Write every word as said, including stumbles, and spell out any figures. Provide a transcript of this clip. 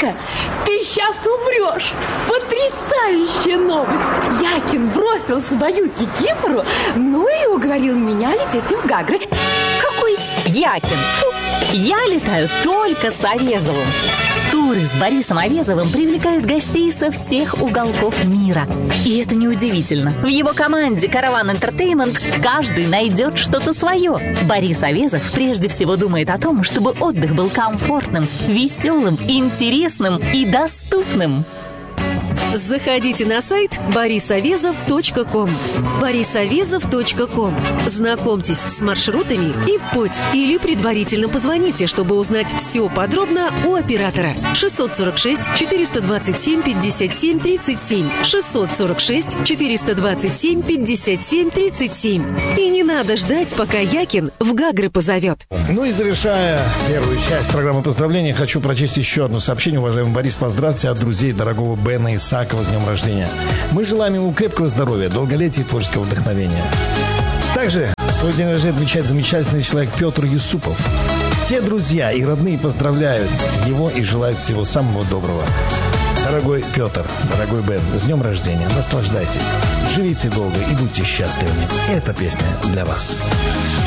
Вика, ты сейчас умрешь. Потрясающая новость. Якин бросил свою кикимору, ну и уговорил меня лететь в Гагры. Какой Якин? Фу, я летаю только с Овезовым. Туры с Борисом Овезовым привлекают гостей со всех уголков мира. И это неудивительно. В его команде «Караван Entertainment» каждый найдет что-то свое. Борис Овезов прежде всего думает о том, чтобы отдых был комфортным, веселым, интересным и доступным. Заходите на сайт борис овезов точка ком. борис овезов точка ком. Знакомьтесь с маршрутами и в путь. Или предварительно позвоните, чтобы узнать все подробно у оператора. шестьсот сорок шесть четыреста двадцать семь пятьдесят семь тридцать семь. шестьсот сорок шесть четыреста двадцать семь пятьдесят семь тридцать семь. И не надо ждать, пока Якин в Гагры позовет. Ну и завершая первую часть программы поздравления, хочу прочесть еще одно сообщение. Уважаемый Борис, поздравьте от друзей дорогого Бена Исакова с днем рождения. Мы желаем ему крепкого здоровья, долголетия и творческого вдохновения. Также свой день рождения отмечает замечательный человек Петр Юсупов. Все друзья и родные поздравляют его и желают всего самого доброго. Дорогой Петр, дорогой Бен, с днем рождения. Наслаждайтесь, живите долго и будьте счастливыми. Эта песня для вас.